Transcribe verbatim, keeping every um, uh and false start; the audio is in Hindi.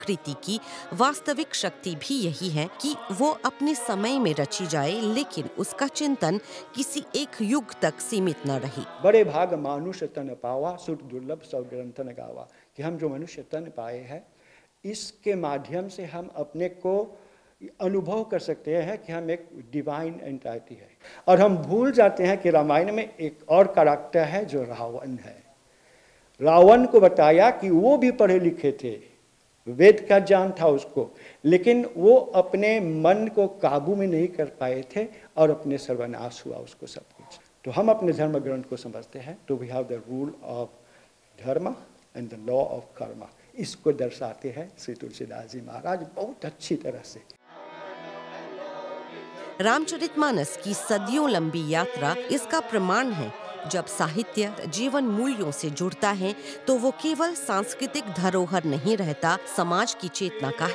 कृति की वास्तविक शक्ति भी यही है कि वो अपने समय में रची जाए, लेकिन उसका चिंतन किसी एक युग तक सीमित न रही। बड़े भाग मानुष तन पावा, सुर दुर्लभ सब ग्रंथ न गावा, कि हम जो मनुष्य तन पाए हैं, इसके माध्यम से हम अपने को अनुभव कर सकते हैं कि हम एक डिवाइन एंटाइटी है। और हम भूल जाते हैं कि रामायण में एक और कैरेक्टर है जो रावण है। रावण को बताया कि वो भी पढ़े लिखे थे, वेद का ज्ञान था उसको, लेकिन वो अपने मन को काबू में नहीं कर पाए थे और अपने सर्वनाश हुआ उसको सब कुछ। तो हम अपने धर्म ग्रंथ को समझते हैं, तो we have the rule of धर्म एंड द लॉ ऑफ कर्म। इसको दर्शाते हैं श्री तुलसीदास जी महाराज बहुत अच्छी तरह से। रामचरितमानस की सदियों लंबी यात्रा इसका प्रमाण है। जब साहित्य जीवन मूल्यों से जुड़ता है तो वो केवल सांस्कृतिक धरोहर नहीं रहता, समाज की चेतना का